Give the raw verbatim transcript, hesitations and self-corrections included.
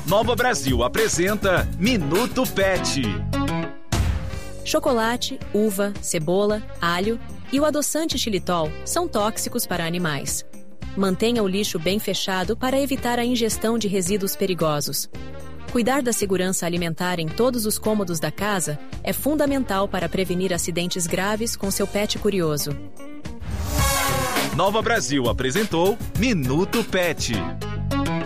Nova Brasil apresenta Minuto Pet. Chocolate, uva, cebola, alho e o adoçante xilitol são tóxicos para animais. Mantenha o lixo bem fechado para evitar a ingestão de resíduos perigosos. Cuidar da segurança alimentar em todos os cômodos da casa é fundamental para prevenir acidentes graves com seu pet curioso. Nova Brasil apresentou Minuto Pet.